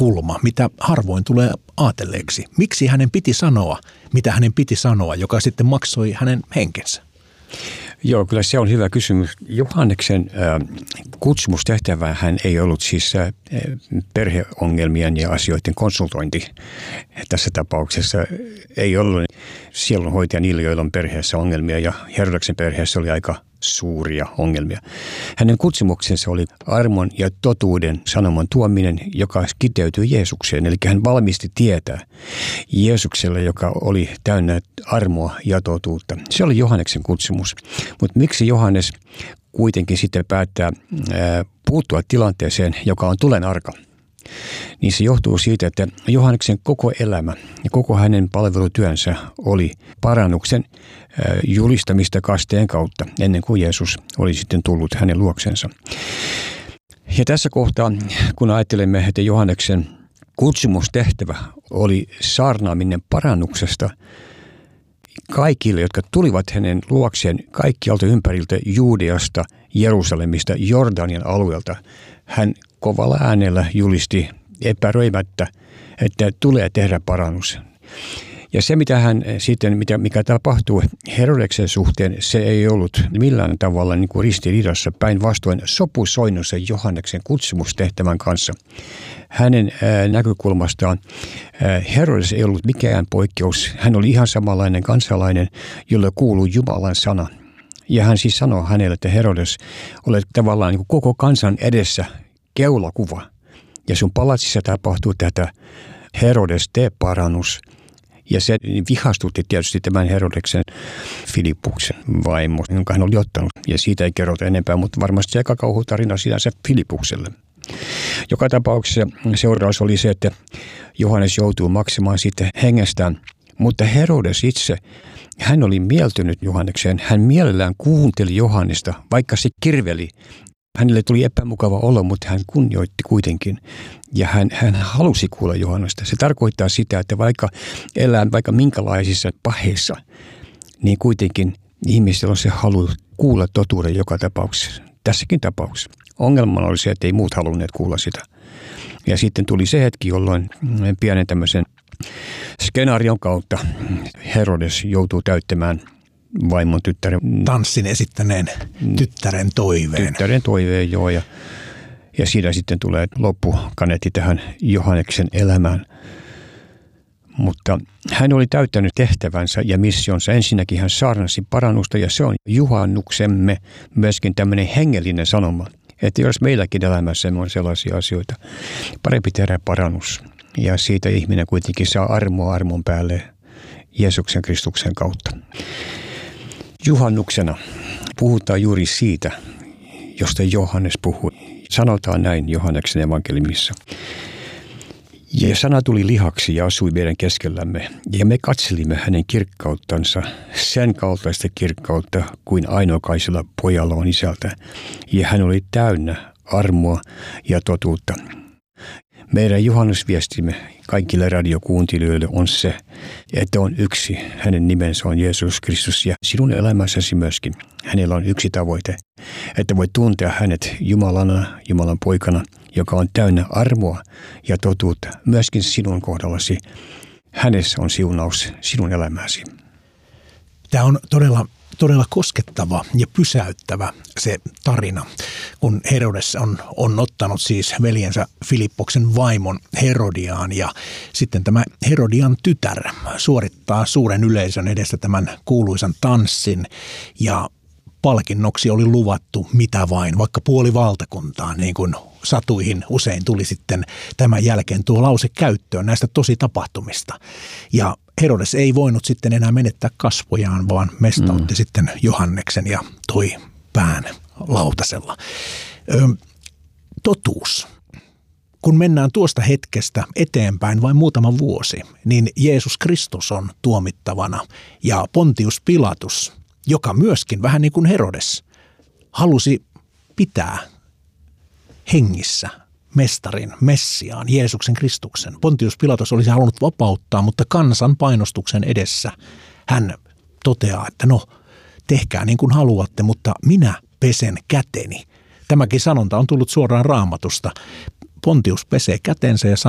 näkökulma, mitä harvoin tulee ajatelleeksi. Miksi hänen piti sanoa, mitä hänen piti sanoa, joka sitten maksoi hänen henkensä? Joo, kyllä se on hyvä kysymys. Johanneksen kutsumustehtävä hän ei ollut siis perheongelmien ja asioiden konsultointi. Tässä tapauksessa ei ollut sielunhoitaja niille, joilla on perheessä ongelmia, ja Herodeksen perheessä oli aika suuria ongelmia. Hänen kutsumuksensa oli armon ja totuuden sanoman tuominen, joka kiteytyi Jeesukseen. Eli hän valmisti tietää Jeesukselle, joka oli täynnä armoa ja totuutta. Se oli Johanneksen kutsumus. Mutta miksi Johannes kuitenkin sitten päättää puuttua tilanteeseen, joka on tulen arka? Niin se johtuu siitä, että Johanneksen koko elämä ja koko hänen palvelutyönsä oli parannuksen julistamista kasteen kautta, ennen kuin Jeesus oli sitten tullut hänen luoksensa. Ja tässä kohtaa, kun ajattelemme, että Johanneksen kutsumustehtävä oli saarnaaminen parannuksesta kaikille, jotka tulivat hänen luokseen kaikkialta ympäriltä Juudeasta, Jerusalemista, Jordanian alueelta, hän kovalla äänellä julisti epäröimättä, että tulee tehdä parannus. Ja se, mikä tapahtuu Herodeksen suhteen, se ei ollut millään tavalla niin kuin ristiriidassa, päinvastoin sopusoinnussa Johanneksen kutsumustehtävän kanssa. Hänen näkökulmastaan Herodes ei ollut mikään poikkeus. Hän oli ihan samanlainen kansalainen, jolle kuuluu Jumalan sana. Ja hän siis sanoi hänelle, että Herodes, olet tavallaan niin kuin koko kansan edessä keulakuva. Ja sun palatsissa tapahtuu tätä Herodes, tee parannus. Ja se vihastutti tietysti tämän Herodeksen Filippuksen vaimo, jonka hän oli ottanut. Ja siitä ei kerrota enempää, mutta varmasti aika kauhutarina sinänsä Filippukselle. Joka tapauksessa seuraus oli se, että Johannes joutuu maksamaan sitten hengestään. Mutta Herodes itse, hän oli mieltynyt Johannekseen. Hän mielellään kuunteli Johannesta, vaikka se kirveli. Hänelle tuli epämukava olo, mutta hän kunnioitti kuitenkin. Ja hän halusi kuulla Johannesta. Se tarkoittaa sitä, että vaikka elää vaikka minkälaisissa paheissa, niin kuitenkin ihmisillä on se halu kuulla totuuden joka tapauksessa. Tässäkin tapauksessa. Ongelma oli se, että ei muut halunneet kuulla sitä. Ja sitten tuli se hetki, jolloin pienen tämmöisen skenaarion kautta Herodes joutuu täyttämään vaimon tyttären tanssin esittäneen tyttären toiveen. Tyttären toiveen, joo. Ja siitä sitten tulee loppukaneetti tähän Johanneksen elämään. Mutta hän oli täyttänyt tehtävänsä ja missionsa. Ensinnäkin hän saarnasi parannusta, ja se on juhannuksemme myöskin tämmöinen hengellinen sanoma. Että jos meilläkin elämässämme on sellaisia asioita, parempi tehdä parannus. Ja siitä ihminen kuitenkin saa armoa armon päälle Jeesuksen Kristuksen kautta. Juhannuksena puhutaan juuri siitä, josta Johannes puhui. Sanotaan näin Johanneksen evankeliumissa. Ja sana tuli lihaksi ja asui meidän keskellämme, ja me katselimme hänen kirkkauttansa, sen kaltaista kirkkautta kuin ainokaisella pojalla on isältä. Ja hän oli täynnä armoa ja totuutta. Meidän juhannusviestimme kaikille radiokuuntelijoille on se, että on yksi. Hänen nimensä on Jeesus Kristus, ja sinun elämässäsi myöskin. Hänellä on yksi tavoite, että voit tuntea hänet Jumalana, Jumalan poikana, joka on täynnä armoa ja totuutta myöskin sinun kohdallasi. Hänessä on siunaus sinun elämäsi. Tämä on todella koskettava ja pysäyttävä se tarina, kun Herodes on ottanut siis veljensä Filippoksen vaimon Herodiaan, ja sitten tämä Herodian tytär suorittaa suuren yleisön edessä tämän kuuluisan tanssin, ja palkinnoksi oli luvattu mitä vain, vaikka puoli valtakuntaa, niin kuin satuihin usein tuli sitten tämän jälkeen tuo lause käyttöön näistä tositapahtumista. Ja Herodes ei voinut sitten enää menettää kasvojaan, vaan mestautti sitten Johanneksen ja toi pään lautasella. Totuus. Kun mennään tuosta hetkestä eteenpäin vain muutama vuosi, niin Jeesus Kristus on tuomittavana, ja Pontius Pilatus, joka myöskin vähän niin kuin Herodes halusi pitää hengissä mestarin, Messiaan, Jeesuksen Kristuksen. Pontius Pilatus olisi halunnut vapauttaa, mutta kansan painostuksen edessä hän toteaa, että no, tehkää niin kuin haluatte, mutta minä pesen käteni. Tämäkin sanonta on tullut suoraan Raamatusta. Pontius pesee kätensä ja